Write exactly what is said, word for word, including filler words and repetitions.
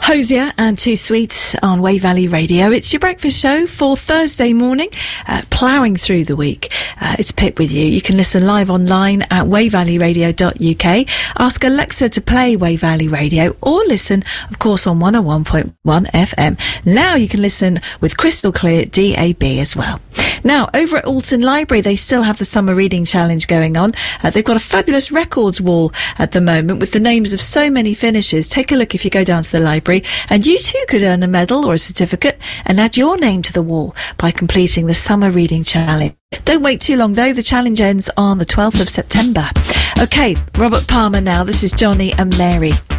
Hosier and Too Sweet on Way Valley Radio. It's your breakfast show for Thursday morning, uh, ploughing through the week. Uh, it's Pip with you. You can listen live online at way valley radio dot u k. Ask Alexa to play Way Valley Radio, or listen, of course, on one oh one point one F M. Now you can listen with crystal clear D A B as well. Now, over at Alton Library, they still have the Summer Reading Challenge going on. Uh, they've got a fabulous records wall at the moment with the names of so many finishers. Take a look if you go down to the library, and you too could earn a medal or a certificate and add your name to the wall by completing the Summer Reading Challenge. Don't wait too long though, the challenge ends on the twelfth of September. Okay, Robert Palmer now. This is Johnny and Mary.